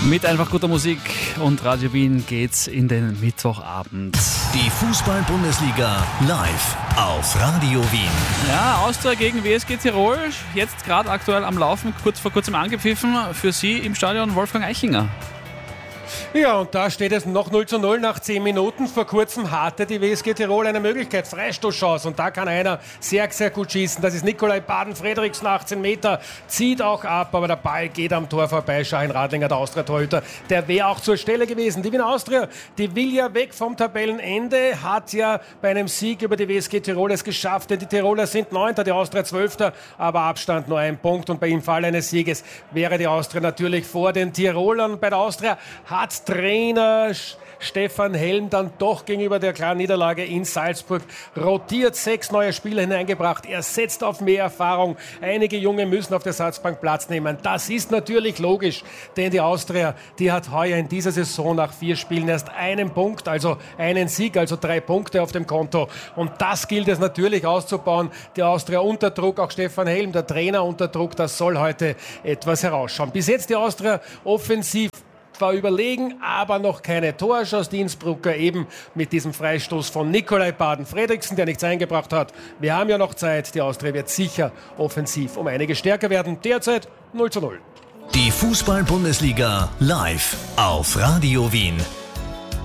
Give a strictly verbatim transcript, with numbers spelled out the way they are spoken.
Mit einfach guter Musik und Radio Wien geht's in den Mittwochabend. Die Fußball-Bundesliga live auf Radio Wien. Ja, Austria gegen W S G Tirol, jetzt gerade aktuell am Laufen, kurz vor kurzem angepfiffen. Für Sie im Stadion Wolfgang Eichinger. Ja, und da steht es noch null zu null nach zehn Minuten. Vor kurzem hatte die W S G Tirol eine Möglichkeit, Freistoßchance. Und da kann einer sehr, sehr gut schießen. Das ist Nikolai Baden-Frederiksen, achtzehn Meter, zieht auch ab, aber der Ball geht am Tor vorbei. Shahin Radlinger, der Austria-Torhüter, der wäre auch zur Stelle gewesen. Die Wiener Austria, die will ja weg vom Tabellenende, hat ja bei einem Sieg über die W S G Tirol es geschafft, denn die Tiroler sind Neunter, die Austria Zwölfter, aber Abstand nur ein Punkt. Und bei im Fall eines Sieges wäre die Austria natürlich vor den Tirolern. Bei der Austria hat Trainer Stefan Helm dann doch gegenüber der klaren Niederlage in Salzburg rotiert, sechs neue Spieler hineingebracht. Er setzt auf mehr Erfahrung. Einige Junge müssen auf der Ersatzbank Platz nehmen. Das ist natürlich logisch, denn die Austria, die hat heuer in dieser Saison nach vier Spielen erst einen Punkt, also einen Sieg, also drei Punkte auf dem Konto. Und das gilt es natürlich auszubauen. Die Austria unter Druck, auch Stefan Helm, der Trainer unter Druck, das soll heute etwas herausschauen. Bis jetzt die Austria offensiv war überlegen, aber noch keine Torchance. Die Innsbrucker eben mit diesem Freistoß von Nikolai Baden-Frederiksen, der nichts eingebracht hat. Wir haben ja noch Zeit. Die Austria wird sicher offensiv um einige stärker werden. Derzeit null zu null. Die Fußball-Bundesliga live auf Radio Wien.